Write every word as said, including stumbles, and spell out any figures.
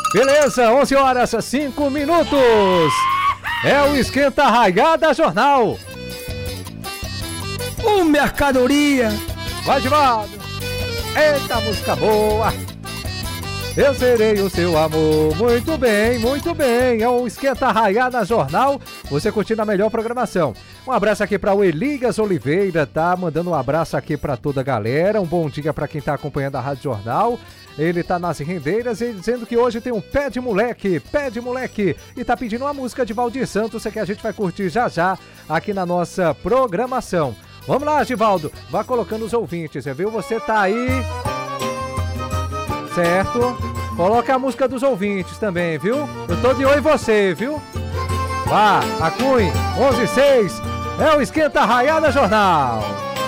Beleza, onze horas, cinco minutos. É o Esquenta Raiada Jornal. O mercadoria. Vai de modo. Eita, música boa. Eu serei o seu amor. Muito bem, muito bem. É o Esquenta Raiada Jornal. Você curtindo a melhor programação. Um abraço aqui para o Elias Oliveira, tá? Mandando um abraço aqui para toda a galera. Um bom dia para quem tá acompanhando a Rádio Jornal. Ele tá nas rendeiras e dizendo que hoje tem um pé de moleque, pé de moleque. E tá pedindo uma música de Valdir Santos, que a gente vai curtir já já aqui na nossa programação. Vamos lá, Givaldo. Vá colocando os ouvintes, viu? Você tá aí... Certo? Coloca a música dos ouvintes também, viu? Eu tô de olho em você, viu? Vá, acunhe, onze e seis, é o Esquenta Raiada Jornal.